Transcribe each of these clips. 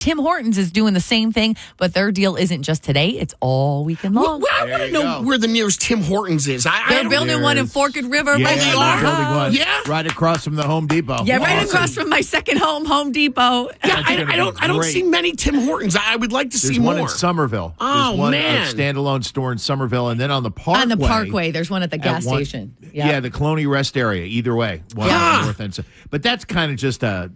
Tim Hortons is doing the same thing, but their deal isn't just today. It's all weekend long. Well, I want to know where the nearest Tim Hortons is. They're building one in Forked River. Yeah, Right they're building one. Yeah? Right across from the Home Depot. Yeah, right across from my second home, Home Depot. Yeah, I don't see many Tim Hortons. I would like to see more. There's one in Somerville. Oh, there's one, man. a standalone store in Somerville, and then on the Parkway. On the Parkway, there's one at the gas station. Yeah, the Colony Rest area. Either way, one on the north end. But that's kind of just that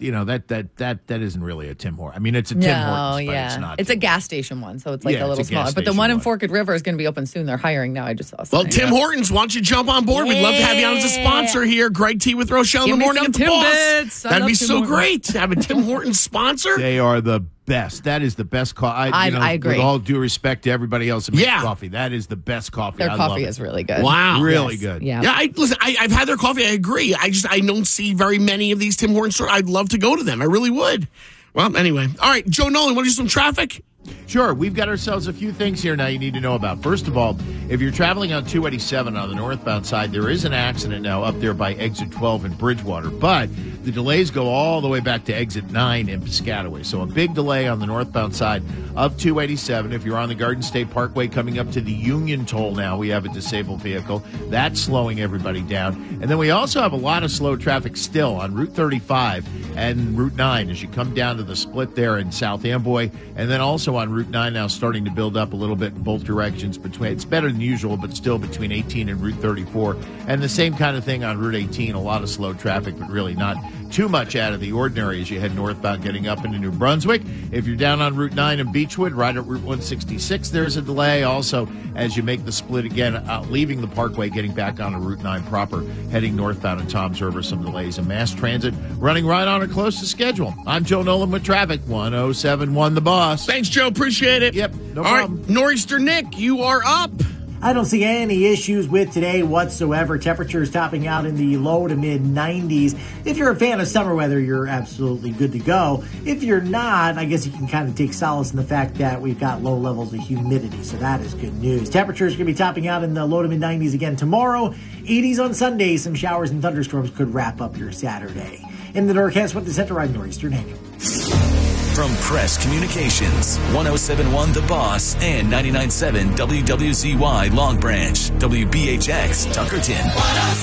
isn't really a Tim Hortons. I mean, it's a Tim Hortons, but it's not. It's a gas station one, so it's like a little smaller. But the one in Forked River is going to be open soon. They're hiring now. I just saw something. Well, Tim Hortons, why don't you jump on board? We'd love to have you on as a sponsor here. Greg T with Rochelle in the morning at the Boss. That'd be so great to have a Tim Hortons sponsor. They are the best. That is the best coffee. I agree. With all due respect to everybody else that makes coffee, that is the best coffee. Their coffee is really good. Wow. Really good. Yeah. Listen, I've had their coffee. I agree. I don't see very many of these Tim Hortons stores. I'd love to go to them. I really would. Well, anyway. All right, Joe Nolan, want to do some traffic? Sure. We've got ourselves a few things here now you need to know about. First of all, if you're traveling on 287 on the northbound side, there is an accident now up there by exit 12 in Bridgewater, but the delays go all the way back to exit 9 in Piscataway. So a big delay on the northbound side of 287. If you're on the Garden State Parkway coming up to the Union Toll now, we have a disabled vehicle. That's slowing everybody down. And then we also have a lot of slow traffic still on Route 35 and Route 9 as you come down to the split there in South Amboy. And then also on Route 9 now starting to build up a little bit in both directions. It's better than usual, but still between 18 and Route 34. And the same kind of thing on Route 18, a lot of slow traffic, but really not too much out of the ordinary as you head northbound getting up into New Brunswick. If you're down on Route 9 in Beechwood, right at Route 166, there's a delay. Also, as you make the split again, leaving the Parkway, getting back onto Route 9 proper, heading northbound in Toms River, some delays. And mass transit running right on or close to schedule. I'm Joe Nolan with traffic, 107.1 The Boss. Thanks, Joe. Appreciate it. Yep, no All problem. right, Nor'easter Nick, you are up. I don't see any issues with today whatsoever. Temperatures topping out in the low to mid 90s. If you're a fan of summer weather, you're absolutely good to go. If you're not, I guess you can kind of take solace in the fact that we've got low levels of humidity, so that is good news. Temperatures going to be topping out in the low to mid 90s again tomorrow. 80s on Sunday. Some showers and thunderstorms could wrap up your Saturday. In the Norcast with the Center, I'm Nor'easter Nick. From Crest Communications, 107.1 The Boss and 99.7 WWZY Long Branch, WBHX Tuckerton.